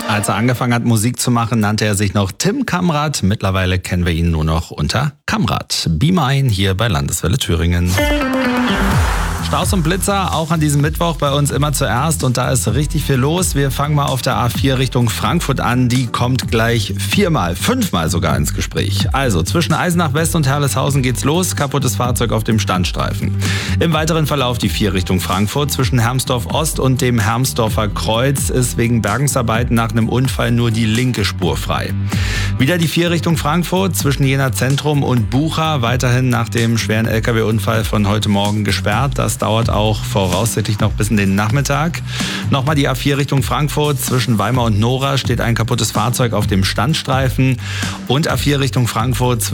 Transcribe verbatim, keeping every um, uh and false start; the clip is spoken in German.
Als er angefangen hat, Musik zu machen, nannte er sich noch Tim Kamrat. Mittlerweile kennen wir ihn nur noch unter Kamrat. Beam ein hier bei Landeswelle Thüringen. Staus und Blitzer, auch an diesem Mittwoch bei uns immer zuerst und da ist richtig viel los. Wir fangen mal auf der A vier Richtung Frankfurt an. Die kommt gleich viermal, fünfmal sogar ins Gespräch. Also zwischen Eisenach West und Herleshausen geht's los. Kaputtes Fahrzeug auf dem Standstreifen. Im weiteren Verlauf die vier Richtung Frankfurt. Zwischen Hermsdorf Ost und dem Hermsdorfer Kreuz ist wegen Bergungsarbeiten nach einem Unfall nur die linke Spur frei. Wieder die vier Richtung Frankfurt. Zwischen Jena Zentrum und Bucha weiterhin nach dem schweren L K W-Unfall von heute Morgen gesperrt. Das dauert auch voraussichtlich noch bis in den Nachmittag. Nochmal die A vier Richtung Frankfurt. Zwischen Weimar und Nora steht ein kaputtes Fahrzeug auf dem Standstreifen. Und A vier Richtung Frankfurt